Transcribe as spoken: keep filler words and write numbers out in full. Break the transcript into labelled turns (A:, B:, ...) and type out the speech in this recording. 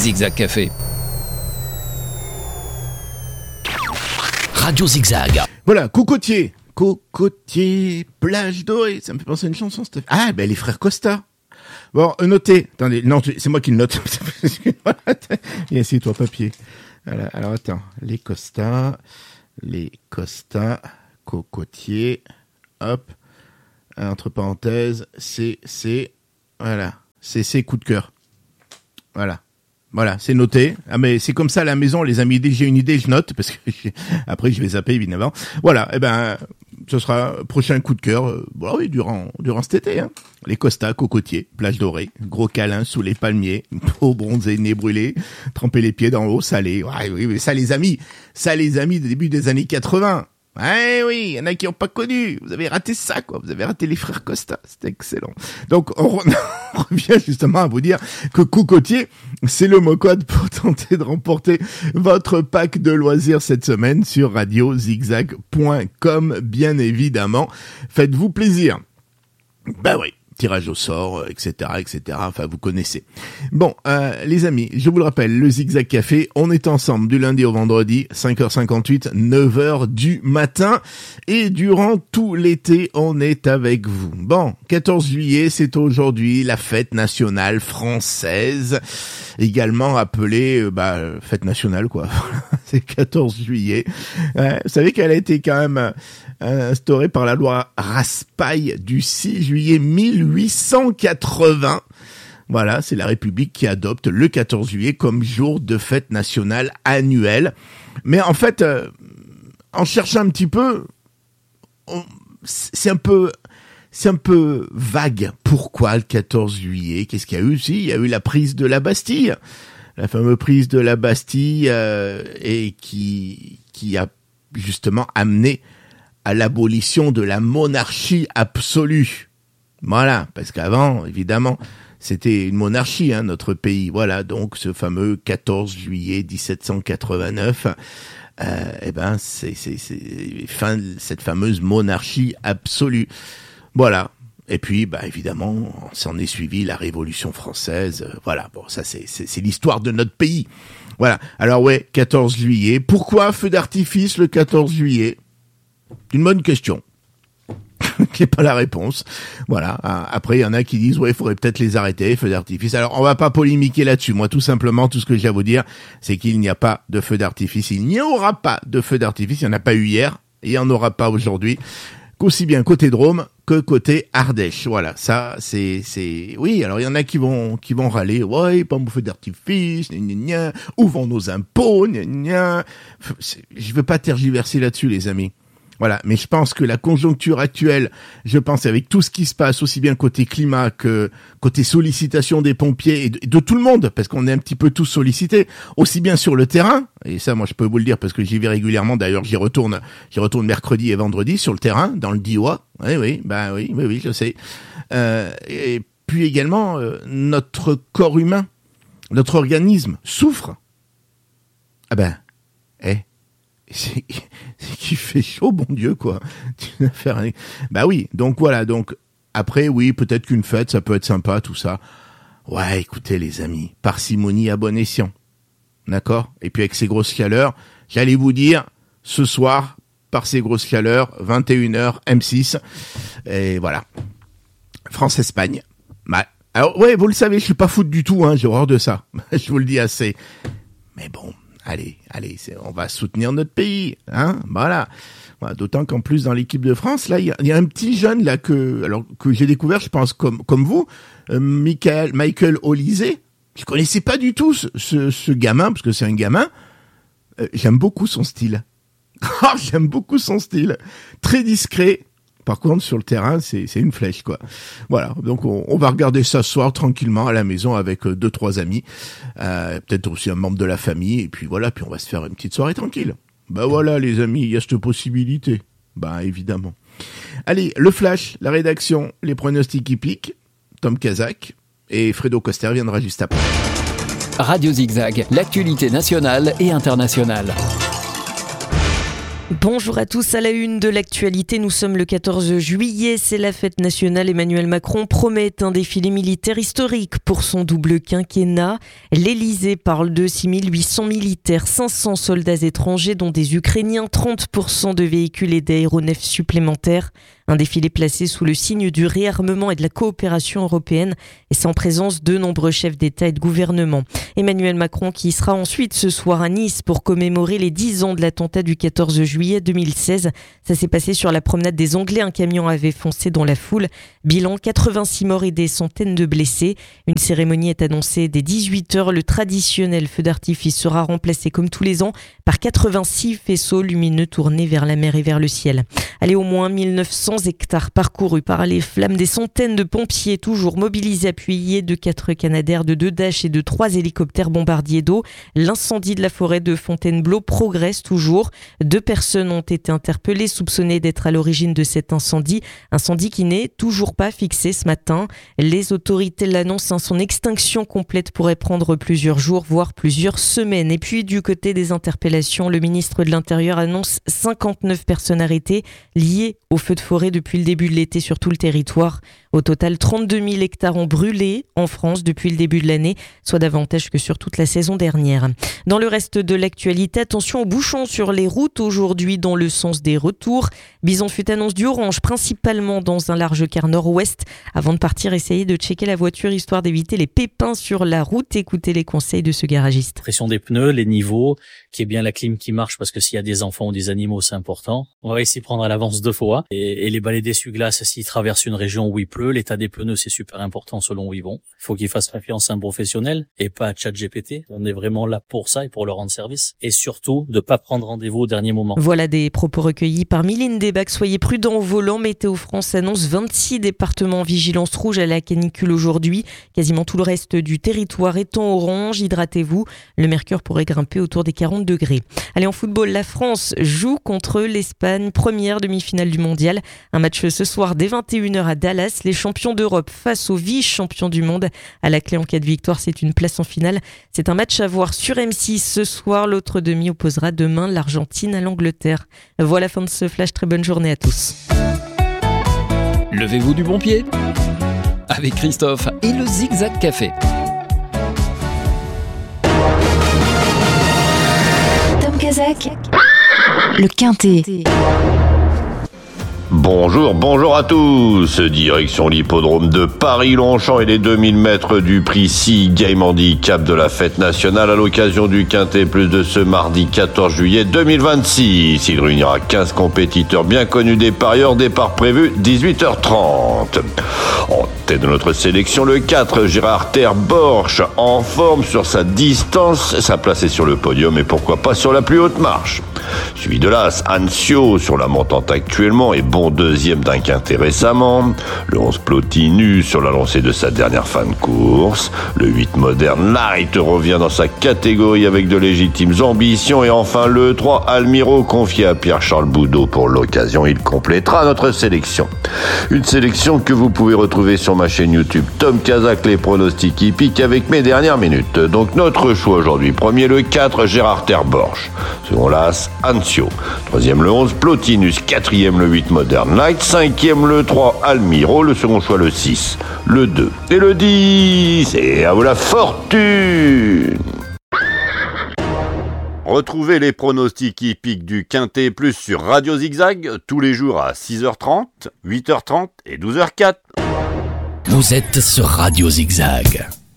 A: Zigzag Café.
B: Radio Zigzag.
C: Voilà, Cocotier. Cocotier, plage dorée. Ça me fait penser à une chanson. Cette... Ah, ben les frères Costa. Bon, notez. Attendez, non, c'est moi qui le note. Et assieds-toi, papier. Voilà, alors attends. Les Costa, les Costa, Cocotier, hop. Entre parenthèses, c'est, c'est, voilà. C'est, c'est coup de cœur. Voilà. Voilà, c'est noté. Ah mais c'est comme ça à la maison, les amis. Dès que j'ai une idée, je note parce que après je vais zapper évidemment. Voilà, et eh ben ce sera prochain coup de cœur. Euh, bon oui, durant durant cet été. Hein. Les Costa, Cocotier, plage dorée, gros câlin sous les palmiers, peau bronzée, nez brûlé, tremper les pieds dans l'eau salée. Ouais, oui, mais ça les amis, ça les amis du début des années quatre-vingts. Ouais, oui, il y en a qui n'ont pas connu. Vous avez raté ça, quoi. Vous avez raté les frères Costa. C'était excellent. Donc, on, re- on revient justement à vous dire que Cocotier, c'est le mot-code pour tenter de remporter votre pack de loisirs cette semaine sur radio zigzag point com, bien évidemment. Faites-vous plaisir. Ben oui. Tirage au sort, et cetera, et cetera. Enfin, vous connaissez. Bon, euh, les amis, je vous le rappelle, le Zigzag Café, on est ensemble du lundi au vendredi, cinq heures cinquante-huit, neuf heures du matin. Et durant tout l'été, on est avec vous. Bon, quatorze juillet, c'est aujourd'hui la fête nationale française, également appelée, euh, bah, fête nationale, quoi. C'est quatorze juillet. Ouais, vous savez qu'elle a été quand même euh, instaurée par la loi Raspail du six juillet mille huit cent quatre-vingts. Voilà, c'est la République qui adopte le quatorze juillet comme jour de fête nationale annuelle. Mais en fait, euh, en cherchant un petit peu, on, c'est un peu... C'est un peu vague. Pourquoi le quatorze juillet? Qu'est-ce qu'il y a eu? Si, il y a eu la prise de la Bastille. La fameuse prise de la Bastille euh, et qui qui a justement amené à l'abolition de la monarchie absolue. Voilà, parce qu'avant, évidemment, c'était une monarchie, hein, notre pays. Voilà, donc ce fameux quatorze juillet dix-sept cent quatre-vingt-neuf, euh, eh ben, c'est c'est c'est fin de cette fameuse monarchie absolue. Voilà. Et puis, bah, évidemment, s'en est suivi la Révolution française. Euh, voilà. Bon, ça, c'est, c'est, c'est l'histoire de notre pays. Voilà. Alors, ouais, quatorze juillet. Pourquoi feu d'artifice le quatorze juillet? Une bonne question. Qui n'est pas la réponse. Voilà. Après, il y en a qui disent, ouais, il faudrait peut-être les arrêter, feux d'artifice. Alors, on va pas polémiquer là-dessus. Moi, tout simplement, tout ce que j'ai à vous dire, c'est qu'il n'y a pas de feu d'artifice. Il n'y aura pas de feu d'artifice. Il n'y en a pas eu hier. Et il n'y en aura pas aujourd'hui. Qu'aussi bien côté Drôme que côté Ardèche. Voilà, ça c'est c'est oui, alors il y en a qui vont qui vont râler, ouais, pas mon feu d'artifice, gna gna gna, où vont nos impôts, gna gna. Je veux pas tergiverser là-dessus les amis. Voilà, mais je pense que la conjoncture actuelle, je pense avec tout ce qui se passe, aussi bien côté climat que côté sollicitation des pompiers et de, de tout le monde, parce qu'on est un petit peu tous sollicités, aussi bien sur le terrain, et ça moi je peux vous le dire parce que j'y vais régulièrement, d'ailleurs j'y retourne, j'y retourne mercredi et vendredi sur le terrain, dans le Diois, oui oui, bah oui, oui oui, je sais, euh, et puis également euh, notre corps humain, notre organisme souffre. Ah ben, eh. C'est, c'est qu'il fait chaud, bon Dieu, quoi. Bah oui, donc voilà, donc après, oui, peut-être qu'une fête, ça peut être sympa, tout ça. Ouais, écoutez les amis, parcimonie à bon escient. D'accord? Et puis avec ces grosses chaleurs, j'allais vous dire, ce soir, par ces grosses chaleurs, vingt et une heures, M six, et voilà. France-Espagne. Bah, alors, ouais, vous le savez, je suis pas foot du tout, hein, j'ai horreur de ça. Je vous le dis assez. Mais bon. Allez, allez, c'est, on va soutenir notre pays, hein, voilà. voilà. D'autant qu'en plus dans l'équipe de France, là, il y a, y a un petit jeune là que, alors que j'ai découvert, je pense comme comme vous, euh, Michael, Michael Olysée. Je connaissais pas du tout ce, ce, ce gamin parce que c'est un gamin. Euh, j'aime beaucoup son style. j'aime beaucoup son style, très discret. Par contre, sur le terrain, c'est, c'est une flèche, quoi. Voilà. Donc, on, on va regarder ça ce soir tranquillement à la maison avec deux, trois amis, euh, peut-être aussi un membre de la famille, et puis voilà. Puis on va se faire une petite soirée tranquille. Bah voilà, les amis, il y a cette possibilité. Bah évidemment. Allez, le flash, la rédaction, les pronostics hippiques, Tom Kazak et Fredo Coster viendra juste après.
A: Radio Zigzag, l'actualité nationale et internationale. Bonjour à tous, à la une de l'actualité, nous sommes le quatorze juillet, c'est la fête nationale. Emmanuel Macron promet un défilé militaire historique pour son double quinquennat. L'Elysée parle de six mille huit cents militaires, cinq cents soldats étrangers dont des Ukrainiens, trente pour cent de véhicules et d'aéronefs supplémentaires. Un défilé placé sous le signe du réarmement et de la coopération européenne et c'est en présence de nombreux chefs d'État et de gouvernement. Emmanuel Macron qui sera ensuite ce soir à Nice pour commémorer les dix ans de l'attentat du quatorze juillet deux mille seize. Ça s'est passé sur la promenade des Anglais, un camion avait foncé dans la foule. Bilan, quatre-vingt-six morts et des centaines de blessés. Une cérémonie est annoncée dès dix-huit heures. Le traditionnel feu d'artifice sera remplacé comme tous les ans par quatre-vingt-six faisceaux lumineux tournés vers la mer et vers le ciel. Allez, au moins mille neuf cents hectares parcourus par les flammes, des centaines de pompiers toujours mobilisés, appuyés de quatre Canadair, de deux Dash et de trois hélicoptères bombardiers d'eau. L'incendie de la forêt de Fontainebleau progresse toujours. Deux personnes ont été interpellées, soupçonnées d'être à l'origine de cet incendie. Incendie qui n'est toujours pas fixé ce matin. Les autorités l'annoncent, hein, son extinction complète pourrait prendre plusieurs jours, voire plusieurs semaines. Et puis du côté des interpellations, le ministre de l'Intérieur annonce cinquante-neuf personnes arrêtées liées au feu de forêt depuis le début de l'été sur tout le territoire. Au total, trente-deux mille hectares ont brûlé en France depuis le début de l'année, soit davantage que sur toute la saison dernière. Dans le reste de l'actualité, attention aux bouchons sur les routes aujourd'hui dans le sens des retours. Bison Futé annonce du orange, principalement dans un large quart nord-ouest. Avant de partir, essayez de checker la voiture histoire d'éviter les pépins sur la route. Écoutez les conseils de ce garagiste.
B: Pression des pneus, les niveaux, qu'il y ait bien la clim qui marche parce que s'il y a des enfants ou des animaux, c'est important. On va essayer de prendre à l'avance deux fois. Et, et les balais d'essuie-glace, s'ils traversent une région où il pleut, l'état des pneus, c'est super important selon où ils vont. Il faut qu'ils fassent confiance à un professionnel et pas à ChatGPT. On est vraiment là pour ça et pour leur rendre service. Et surtout, de pas prendre rendez-vous au dernier moment.
A: Voilà des propos recueillis par Mylène Debac. Soyez prudents au volant. Météo France annonce vingt-six départements en vigilance rouge à la canicule aujourd'hui. Quasiment tout le reste du territoire est en orange. Hydratez-vous. Le mercure pourrait grimper autour des quarante degrés. Allez, en football, la France joue contre l'Espagne. Première demi-finale du mondial. Un match ce soir dès vingt et une heures à Dallas. Les champions d'Europe face aux vice-champions du monde. À la clé, en cas de victoire, c'est une place en finale. C'est un match à voir sur M six ce soir. L'autre demi opposera demain l'Argentine à l'Angleterre. Voilà, fin de ce flash. Très bonne journée à tous.
D: Levez-vous du bon pied avec Christophe et le Zigzag Café.
E: Tom Kazak, le Quintet.
F: Bonjour, bonjour à tous. Direction l'hippodrome de Paris-Longchamp et les deux mille mètres du prix Sea Game Handicap de la fête nationale à l'occasion du Quintet Plus de ce mardi quatorze juillet deux mille vingt-six. Il réunira quinze compétiteurs bien connus des parieurs. Départ prévu dix-huit heures trente. En tête de notre sélection, le quatre, Gérard Terborch, en forme sur sa distance. Sa place est sur le podium et pourquoi pas sur la plus haute marche. Suivi de l'As, Anzio, sur la montante actuellement et bon deuxième d'un quintet récemment. Le onze, Plotinus, sur la lancée de sa dernière fin de course. Le huit, Modern Light, revient dans sa catégorie avec de légitimes ambitions. Et enfin le trois, Almiro, confié à Pierre-Charles Boudot pour l'occasion. Il complétera notre sélection. Une sélection que vous pouvez retrouver sur ma chaîne YouTube Tom Kazak, les pronostics hippiques avec mes dernières minutes. Donc notre choix aujourd'hui. Premier, le quatre, Gérard Terborch. Second, l'As, Anzio. Troisième, le onze, Plotinus. Quatrième, le huit, Modern Light. Cinquième, le trois, Almiro. Le second choix, le six, le deux et le dix. Et à vous la fortune! Retrouvez les pronostics hippiques du Quintet Plus sur Radio Zigzag tous les jours à six heures trente, huit heures trente et douze heures quatre.
D: Vous êtes sur Radio Zigzag.